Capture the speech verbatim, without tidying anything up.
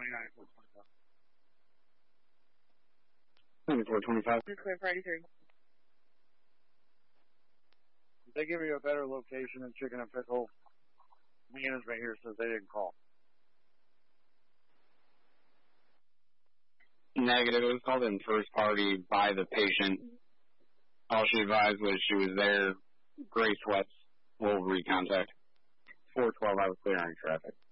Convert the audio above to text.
twenty-nine, four twenty-five. four twenty-five. Clear for eighty-three. Did they give you a better location than Chicken and Pickle? Management here says they didn't call. Negative. It was called in first party by the patient. All she advised was she was there. Gray sweats. We'll recontact. four twelve, I was clearing traffic.